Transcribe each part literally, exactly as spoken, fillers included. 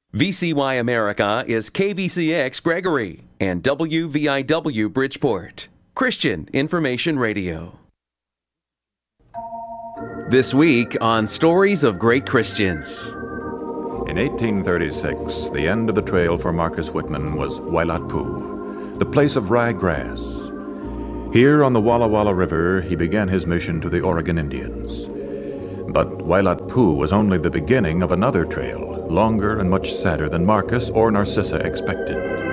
V C Y America is K V C X Gregory and W V I W Bridgeport, Christian Information Radio. This week on Stories of Great Christians. In eighteen thirty-six, the end of the trail for Marcus Whitman was Wailat Poo, the place of ryegrass. Here on the Walla Walla River, he began his mission to the Oregon Indians. But Wailat Poo was only the beginning of another trail, longer and much sadder than Marcus or Narcissa expected.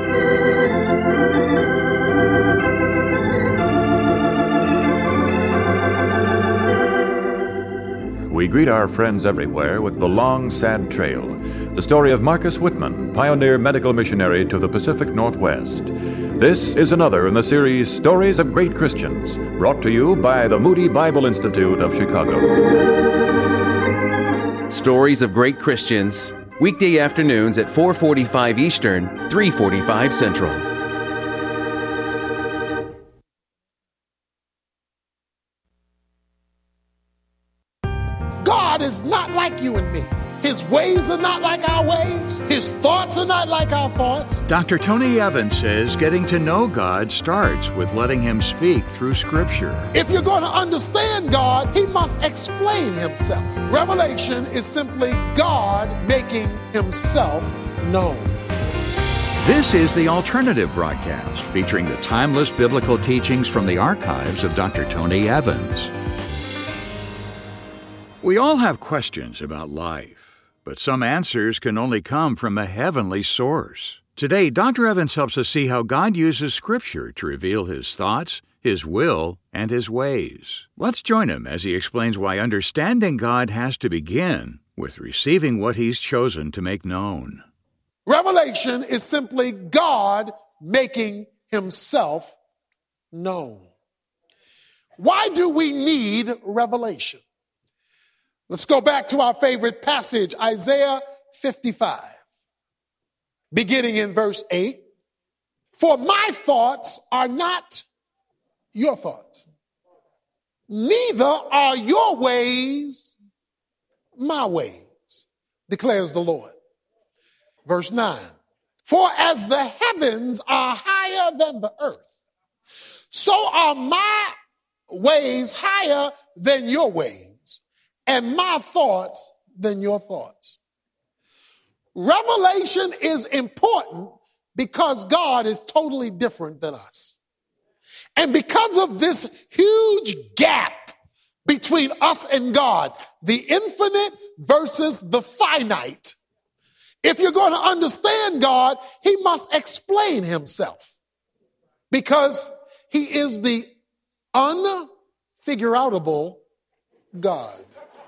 We greet our friends everywhere with the long, sad trail, the story of Marcus Whitman, pioneer medical missionary to the Pacific Northwest. This is another in the series Stories of Great Christians, brought to you by the Moody Bible Institute of Chicago. Stories of Great Christians, weekday afternoons at four forty-five Eastern, three forty-five Central. God is not like you and me. His ways are not like our ways. His thoughts are not like our thoughts. Doctor Tony Evans says getting to know God starts with letting Him speak through Scripture. If you're going to understand God, He must explain Himself. Revelation is simply God making Himself known. This is the Alternative Broadcast, featuring the timeless biblical teachings from the archives of Doctor Tony Evans. We all have questions about life, but some answers can only come from a heavenly source. Today, Doctor Evans helps us see how God uses Scripture to reveal His thoughts, His will, and His ways. Let's join him as he explains why understanding God has to begin with receiving what He's chosen to make known. Revelation is simply God making Himself known. Why do we need revelation? Let's go back to our favorite passage, Isaiah fifty-five, beginning in verse eight. For my thoughts are not your thoughts, neither are your ways my ways, declares the Lord. Verse nine, for as the heavens are higher than the earth, so are my ways higher than your ways, and my thoughts than your thoughts. Revelation is important because God is totally different than us. And because of this huge gap between us and God, the infinite versus the finite, if you're going to understand God, He must explain Himself because He is the unfigure-outable God.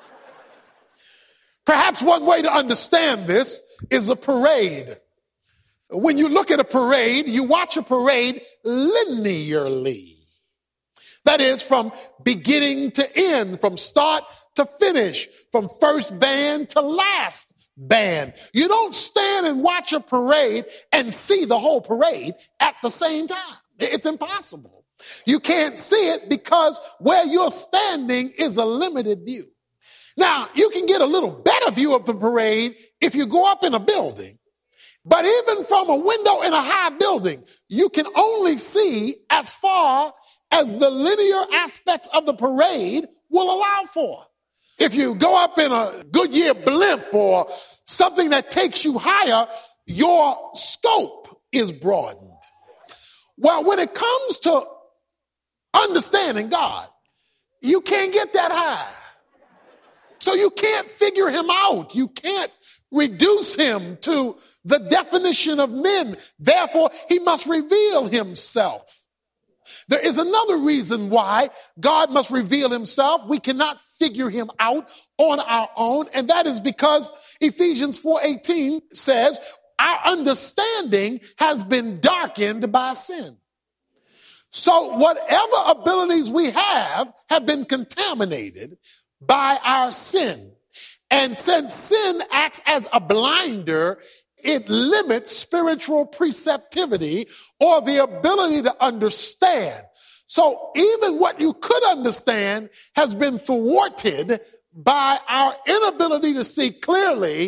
Perhaps one way to understand this is a parade. When you look at a parade, you watch a parade linearly. That is, from beginning to end, from start to finish, from first band to last band. You don't stand and watch a parade and see the whole parade at the same time. It's impossible. You can't see it because where you're standing is a limited view. Now, you can get a little better view of the parade if you go up in a building. But even from a window in a high building, you can only see as far as the linear aspects of the parade will allow for. If you go up in a Goodyear blimp or something that takes you higher, your scope is broadened. Well, when it comes to understanding God, you can't get that high. So you can't figure Him out. You can't reduce Him to the definition of men. Therefore, He must reveal Himself. There is another reason why God must reveal Himself. We cannot figure Him out on our own, and that is because Ephesians four eighteen says, our understanding has been darkened by sin. So whatever abilities we have have been contaminated by our sin. And since sin acts as a blinder, it limits spiritual perceptivity or the ability to understand. So even what you could understand has been thwarted by our inability to see clearly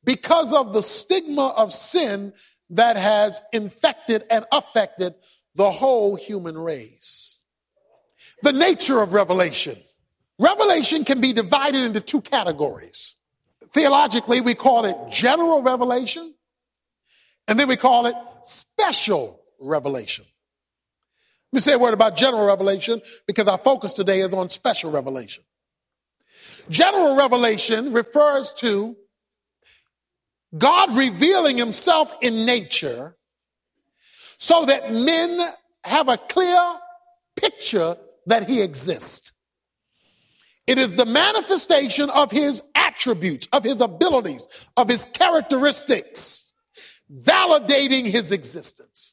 because of the stigma of sin that has infected and affected the whole human race. The nature of revelation. Revelation can be divided into two categories. Theologically, we call it general revelation, and then we call it special revelation. Let me say a word about general revelation because our focus today is on special revelation. General revelation refers to God revealing himself in nature so that men have a clear picture that he exists. It is the manifestation of his attributes, of his abilities, of his characteristics, validating his existence.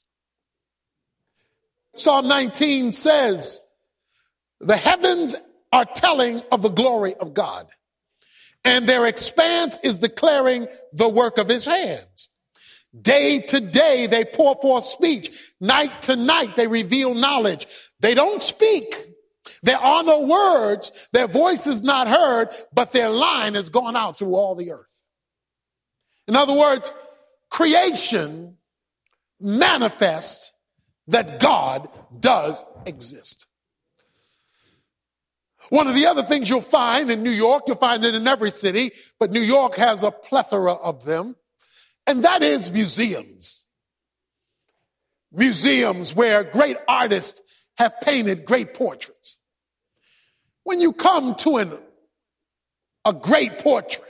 Psalm nineteen says, the heavens are telling of the glory of God, and their expanse is declaring the work of his hands. Day to day, they pour forth speech. Night to night, they reveal knowledge. They don't speak. There are no words. Their voice is not heard, but their line has gone out through all the earth. In other words, creation manifests that God does exist. One of the other things you'll find in New York, you'll find it in every city, but New York has a plethora of them, and that is museums. Museums where great artists have painted great portraits. When you come to an, a great portrait,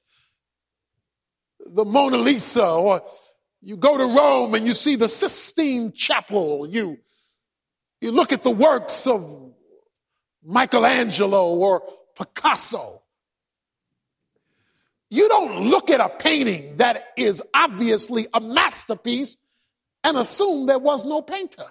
the Mona Lisa, or you go to Rome and you see the Sistine Chapel, you, you look at the works of Michelangelo or Picasso. You don't look at a painting that is obviously a masterpiece and assume there was no painter.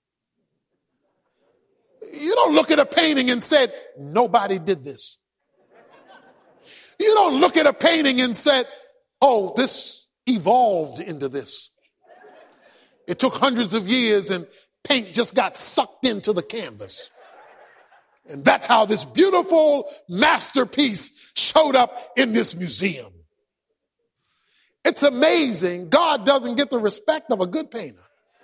You don't look at a painting and said, nobody did this. You don't look at a painting and said, oh, this evolved into this. It took hundreds of years and paint just got sucked into the canvas. And that's how this beautiful masterpiece showed up in this museum. It's amazing. God doesn't get the respect of a good painter.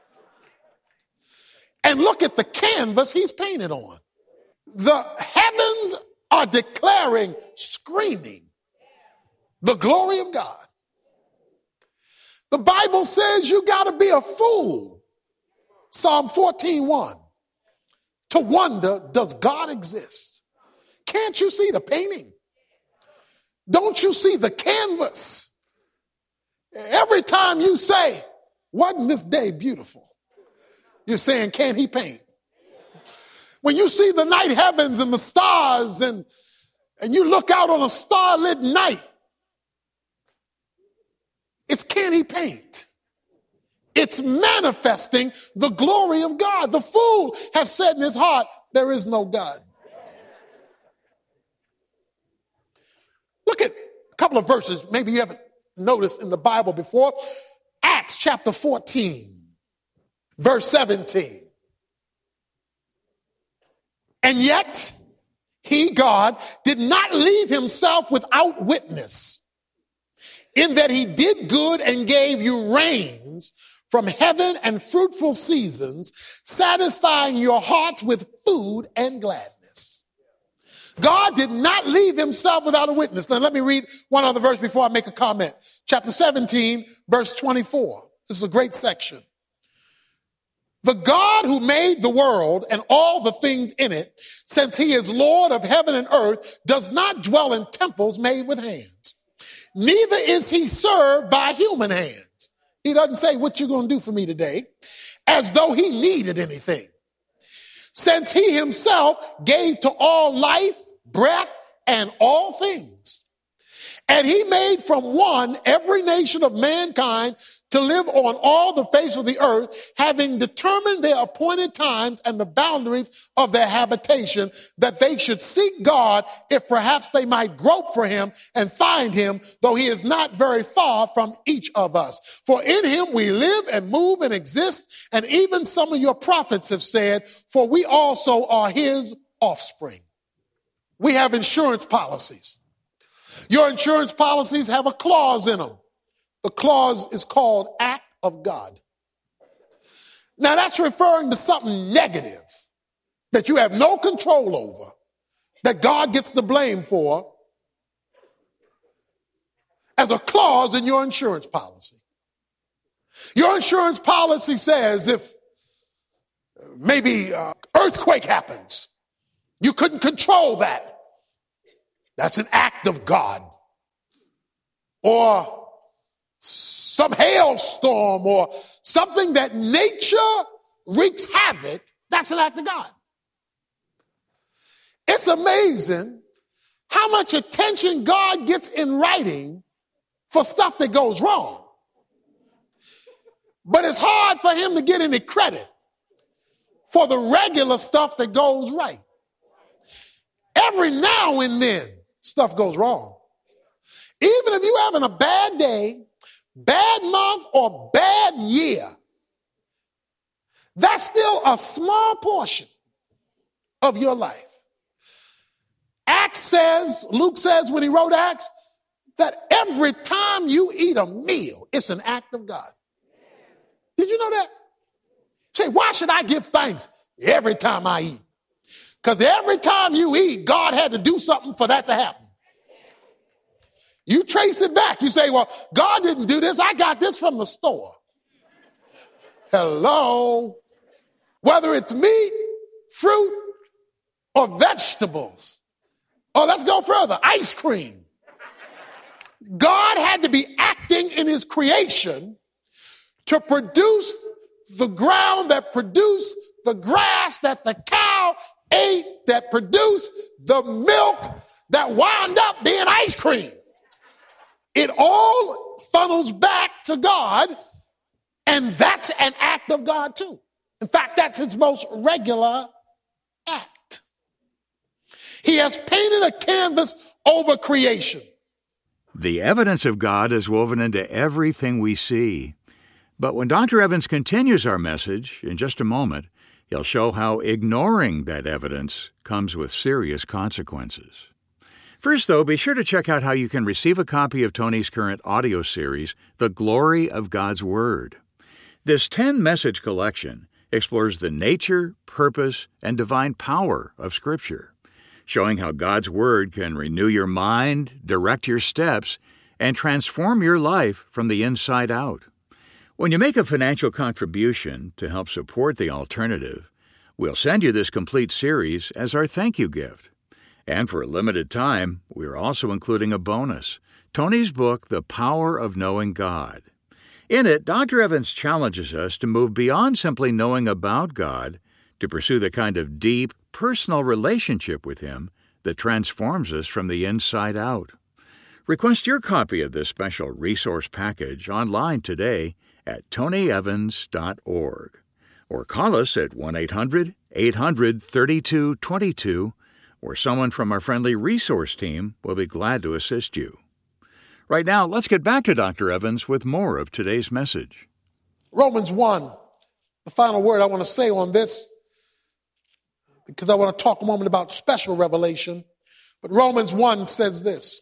And look at the canvas he's painted on. The heavens are declaring, screaming, the glory of God. The Bible says you got to be a fool, Psalm fourteen one, to wonder, does God exist? Can't you see the painting? Don't you see the canvas? Every time you say, wasn't this day beautiful? You're saying, can he paint? When you see the night heavens and the stars and, and you look out on a starlit night, it's can he paint? It's manifesting the glory of God. The fool has said in his heart, there is no God. Look at a couple of verses maybe you haven't noticed in the Bible before. Acts chapter fourteen. Verse seventeen. And yet, he, God, did not leave himself without witness, in that he did good and gave you rains from heaven and fruitful seasons, satisfying your hearts with food and gladness. God did not leave himself without a witness. Now, let me read one other verse before I make a comment. Chapter seventeen, verse twenty-four. This is a great section. The God who made the world and all the things in it, since he is Lord of heaven and earth, does not dwell in temples made with hands. Neither is he served by human hands. He doesn't say, what you going to do for me today? As though he needed anything. Since he himself gave to all life, breath, and all things. And he made from one every nation of mankind to live on all the face of the earth, having determined their appointed times and the boundaries of their habitation, that they should seek God, if perhaps they might grope for him and find him, though he is not very far from each of us. For in him we live and move and exist, and even some of your prophets have said, for we also are his offspring. We have insurance policies. Your insurance policies have a clause in them the clause is called act of God. Now that's referring to something negative that you have no control over, that God gets the blame for, as a clause in your insurance policy. Your insurance policy says if maybe uh, earthquake happens, you couldn't control that. That's an act of God. Or some hailstorm or something that nature wreaks havoc, that's an act of God. It's amazing how much attention God gets in writing for stuff that goes wrong. But it's hard for him to get any credit for the regular stuff that goes right. Every now and then, stuff goes wrong. Even if you're having a bad day, bad month, or bad year, that's still a small portion of your life. Acts says, Luke says when he wrote Acts, that every time you eat a meal, it's an act of God. Did you know that? Say, why should I give thanks every time I eat? Because every time you eat, God had to do something for that to happen. You trace it back. You say, well, God didn't do this. I got this from the store. Hello. Whether it's meat, fruit, or vegetables. Or let's go further, ice cream. God had to be acting in his creation to produce the ground that produced the grass that the cow ate, that produced the milk that wound up being ice cream. It all funnels back to God, and that's an act of God too. In fact, that's his most regular act. He has painted a canvas over creation. The evidence of God is woven into everything we see. But when Doctor Evans continues our message in just a moment, he'll show how ignoring that evidence comes with serious consequences. First, though, be sure to check out how you can receive a copy of Tony's current audio series, The Glory of God's Word. This ten-message collection explores the nature, purpose, and divine power of Scripture, showing how God's Word can renew your mind, direct your steps, and transform your life from the inside out. When you make a financial contribution to help support the alternative, we'll send you this complete series as our thank you gift. And for a limited time, we're also including a bonus, Tony's book, The Power of Knowing God. In it, Doctor Evans challenges us to move beyond simply knowing about God to pursue the kind of deep, personal relationship with Him that transforms us from the inside out. Request your copy of this special resource package online today at tony evans dot org or call us at one eight hundred eight hundred thirty-two twenty-two, where someone from our friendly resource team will be glad to assist you. Right now, let's get back to Doctor Evans with more of today's message. Romans one, the final word I want to say on this, because I want to talk a moment about special revelation. But Romans one says this: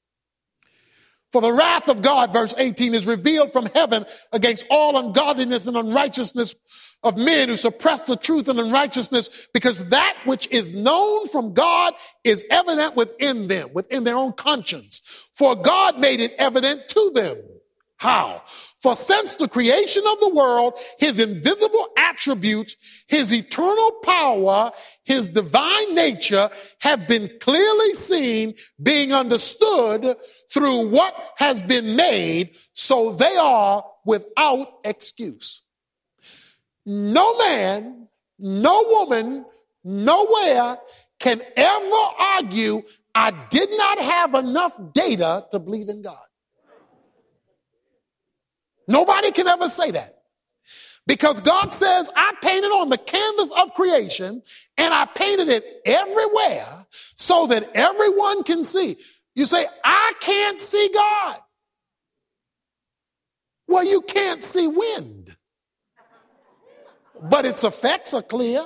for the wrath of God, verse eighteen, is revealed from heaven against all ungodliness and unrighteousness of men who suppress the truth and unrighteousness, because that which is known from God is evident within them, within their own conscience. For God made it evident to them. How? For since the creation of the world, his invisible attributes, his eternal power, his divine nature have been clearly seen, being understood through what has been made, so they are without excuse. No man, no woman, nowhere can ever argue, I did not have enough data to believe in God. Nobody can ever say that. Because God says, I painted on the canvas of creation, and I painted it everywhere so that everyone can see. You say, I can't see God. Well, you can't see wind, but its effects are clear.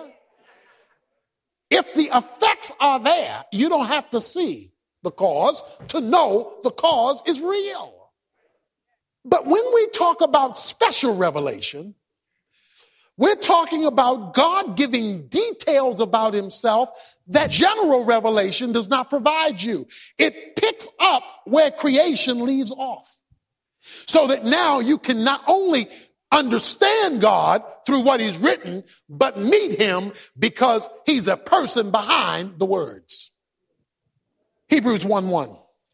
If the effects are there, you don't have to see the cause to know the cause is real. But when we talk about special revelation, we're talking about God giving details about himself that general revelation does not provide you. It picks up where creation leaves off, so that now you can not only understand God through what he's written, but meet him because he's a person behind the words. Hebrews one one.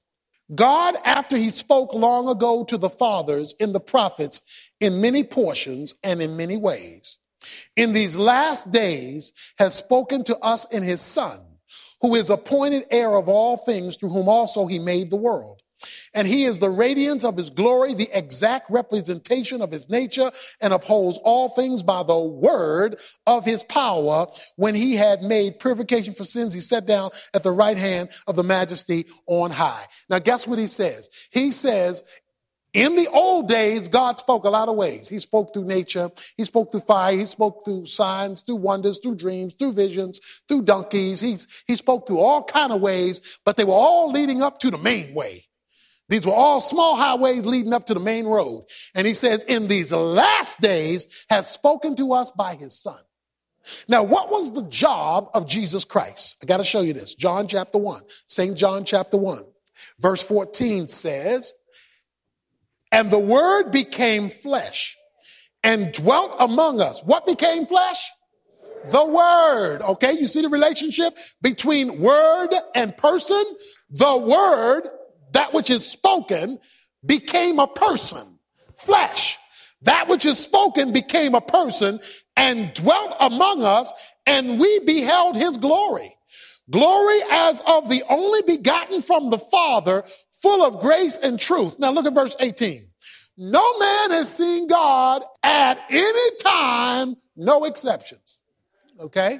God, after he spoke long ago to the fathers in the prophets in many portions and in many ways, in these last days has spoken to us in his Son, who is appointed heir of all things, through whom also he made the world. And he is the radiance of his glory, the exact representation of his nature, and upholds all things by the word of his power. When he had made purification for sins, he sat down at the right hand of the majesty on high. Now, guess what he says? He says, in the old days, God spoke a lot of ways. He spoke through nature. He spoke through fire. He spoke through signs, through wonders, through dreams, through visions, through donkeys. He's, he spoke through all kind of ways, but they were all leading up to the main way. These were all small highways leading up to the main road. And he says, in these last days has spoken to us by his Son. Now, what was the job of Jesus Christ? I got to show you this. John chapter one, Saint John chapter one, verse fourteen says, and the word became flesh and dwelt among us. What became flesh? The word. Okay, you see the relationship between word and person? The word, that which is spoken, became a person, flesh. That which is spoken became a person and dwelt among us, and we beheld his glory. Glory as of the only begotten from the Father, full of grace and truth. Now look at verse eighteen. No man has seen God at any time, no exceptions. Okay?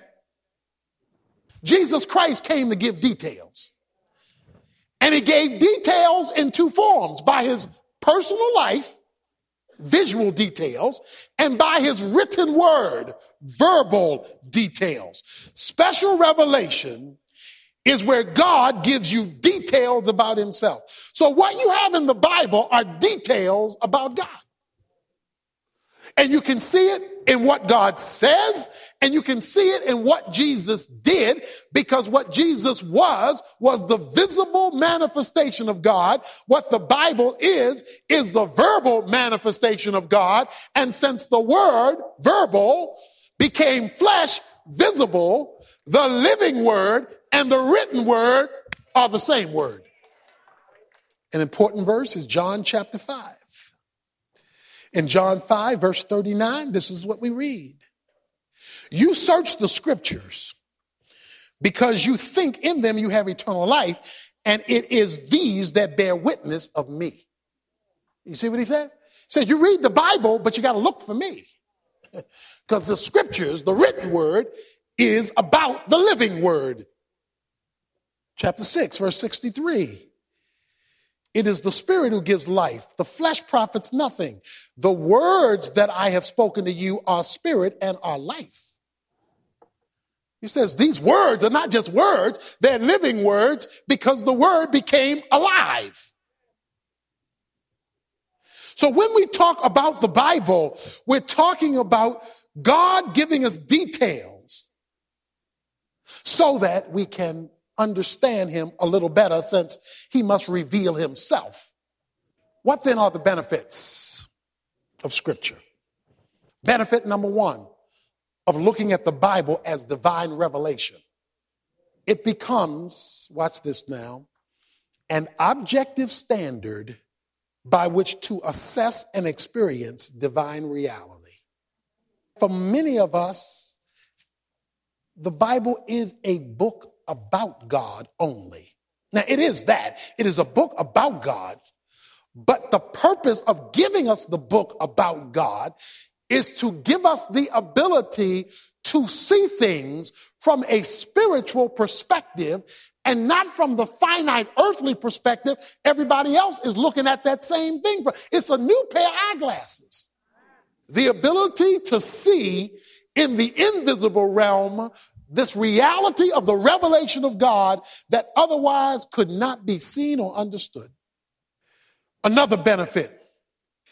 Jesus Christ came to give details. And he gave details in two forms: by his personal life, visual details, and by his written word, verbal details. Special revelation is where God gives you details about himself. So what you have in the Bible are details about God. And you can see it in what God says, and you can see it in what Jesus did, because what Jesus was, was the visible manifestation of God. What the Bible is, is the verbal manifestation of God. And since the word, verbal, became flesh, visible, the living word and the written word are the same word. An important verse is John chapter five. In John five, verse thirty-nine, this is what we read. You search the scriptures because you think in them you have eternal life, and it is these that bear witness of me. You see what he said? He says, you read the Bible, but you got to look for me. Because the scriptures, the written word, is about the living word. Chapter six, verse sixty-three. It is the Spirit who gives life. The flesh profits nothing. The words that I have spoken to you are spirit and are life. He says these words are not just words, they're living words, because the word became alive. So when we talk about the Bible, we're talking about God giving us details so that we can understand him a little better, since he must reveal himself. What then are the benefits of Scripture? Benefit number one of looking at the Bible as divine revelation. It becomes, watch this now, an objective standard by which to assess and experience divine reality. For many of us, the Bible is a book about God only. Now, it is that. It is a book about God, but the purpose of giving us the book about God is to give us the ability to see things from a spiritual perspective and not from the finite earthly perspective. Everybody else is looking at that same thing. It's a new pair of eyeglasses. The ability to see in the invisible realm this reality of the revelation of God that otherwise could not be seen or understood. Another benefit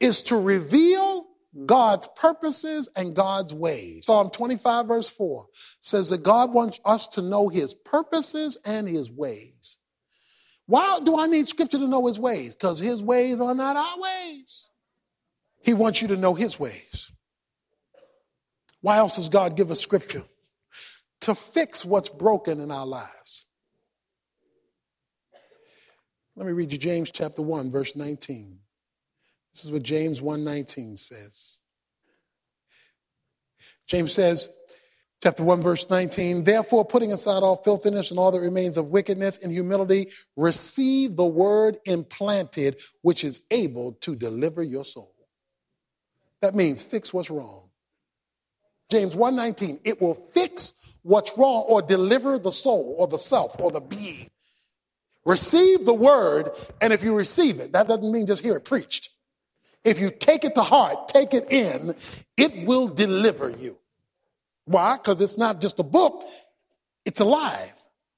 is to reveal God's purposes and God's ways. Psalm twenty-five verse four says that God wants us to know his purposes and his ways. Why do I need scripture to know his ways? Because his ways are not our ways. He wants you to know his ways. Why else does God give us scripture? To fix what's broken in our lives. Let me read you James chapter one, verse nineteen. This is what James one nineteen says. James says, chapter one, verse nineteen, therefore, putting aside all filthiness and all that remains of wickedness and humility, receive the word implanted, which is able to deliver your soul. That means fix what's wrong. James one nineteen, it will fix what's wrong or deliver the soul or the self or the being. Receive the word, and if you receive it, that doesn't mean just hear it preached. If you take it to heart, take it in, it will deliver you. Why? Because it's not just a book, it's alive.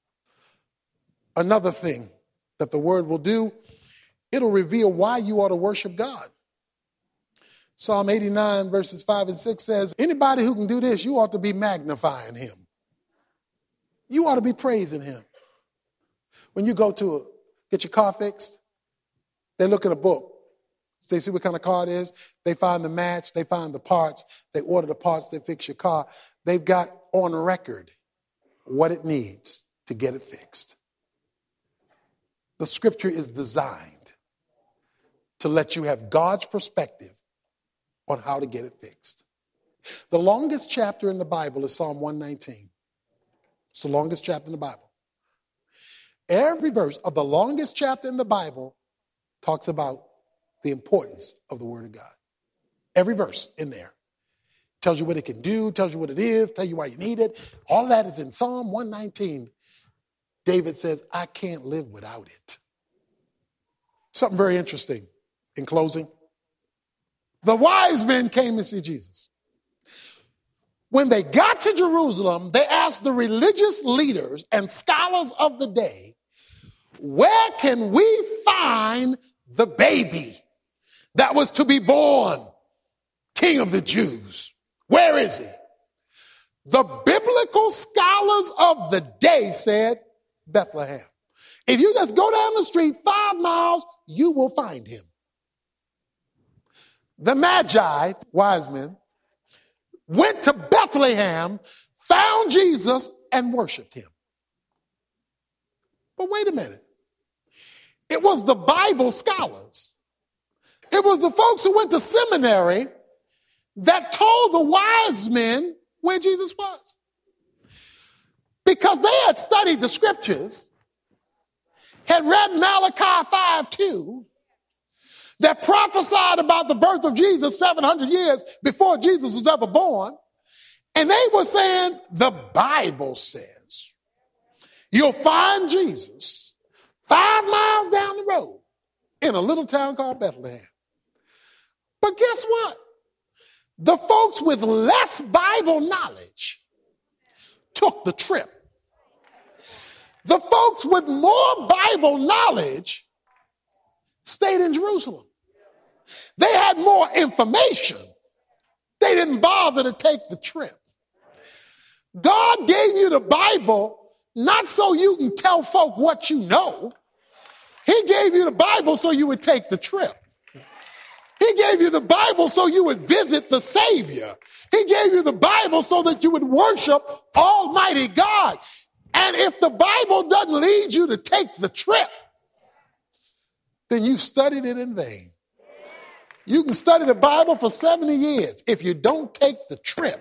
Another thing that the word will do, it'll reveal why you ought to worship God. Psalm eighty-nine verses five and six says, anybody who can do this, you ought to be magnifying him. You ought to be praising him. When you go to a, get your car fixed, they look at a book. They see what kind of car it is. They find the match. They find the parts. They order the parts. They fix your car. They've got on record what it needs to get it fixed. The scripture is designed to let you have God's perspective on how to get it fixed. The longest chapter in the Bible is Psalm one nineteen. It's the longest chapter in the Bible. Every verse of the longest chapter in the Bible talks about the importance of the Word of God. Every verse in there tells you what it can do, tells you what it is, tells you why you need it. All that is in Psalm one nineteen. David says, I can't live without it. Something very interesting in closing. The wise men came to see Jesus. When they got to Jerusalem, they asked the religious leaders and scholars of the day, where can we find the baby that was to be born, King of the Jews? Where is he? The biblical scholars of the day said, Bethlehem. If you just go down the street five miles, you will find him. The Magi, wise men, went to Bethlehem, found Jesus, and worshiped him. But wait a minute. It was the Bible scholars. It was the folks who went to seminary that told the wise men where Jesus was. Because they had studied the scriptures, had read Malachi five two, that prophesied about the birth of Jesus seven hundred years before Jesus was ever born. And they were saying, the Bible says, you'll find Jesus five miles down the road in a little town called Bethlehem. But guess what? The folks with less Bible knowledge took the trip. The folks with more Bible knowledge stayed in Jerusalem. They had more information. They didn't bother to take the trip. God gave you the Bible not so you can tell folk what you know. He gave you the Bible so you would take the trip. He gave you the Bible so you would visit the Savior. He gave you the Bible so that you would worship Almighty God. And if the Bible doesn't lead you to take the trip, then you've studied it in vain. You can study the Bible for seventy years. If you don't take the trip,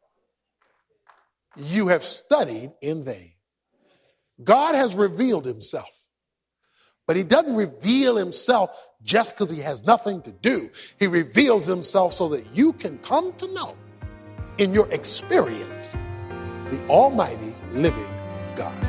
you have studied in vain. God has revealed himself, but he doesn't reveal himself just because he has nothing to do. He reveals himself so that you can come to know in your experience the almighty living God.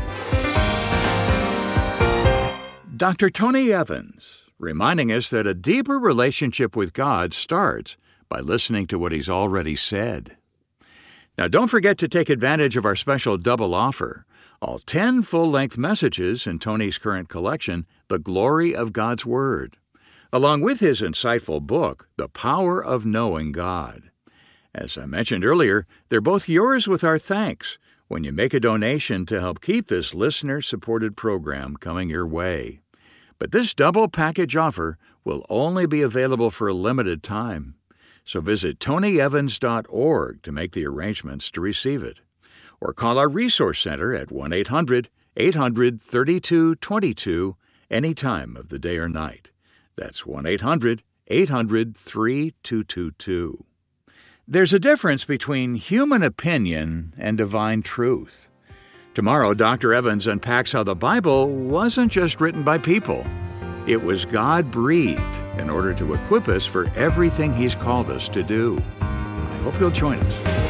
Doctor Tony Evans, reminding us that a deeper relationship with God starts by listening to what he's already said. Now, don't forget to take advantage of our special double offer. All ten full-length messages in Tony's current collection, The Glory of God's Word. along with his insightful book, The Power of Knowing God. As I mentioned earlier, they're both yours with our thanks when you make a donation to help keep this listener-supported program coming your way. But this double package offer will only be available for a limited time. So visit tony evans dot org to make the arrangements to receive it. Or call our Resource Center at one eight hundred eight hundred thirty-two twenty-two any time of the day or night. That's one eight hundred eight hundred thirty-two twenty-two. There's a difference between human opinion and divine truth. Tomorrow, Doctor Evans unpacks how the Bible wasn't just written by people. It was God-breathed in order to equip us for everything He's called us to do. I hope you'll join us.